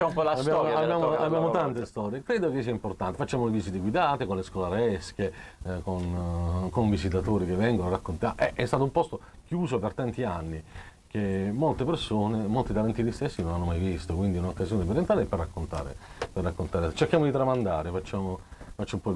un po' la storia della Torre della abbiamo Rota. tante storie, credo che sia importante. Facciamo le visite guidate con le scolaresche, con visitatori che vengono a raccontare. È stato un posto chiuso per tanti anni che molte persone, molti talentieri stessi non hanno mai visto, quindi è un'occasione per entrare e per raccontare. Cerchiamo di tramandare, faccio un po'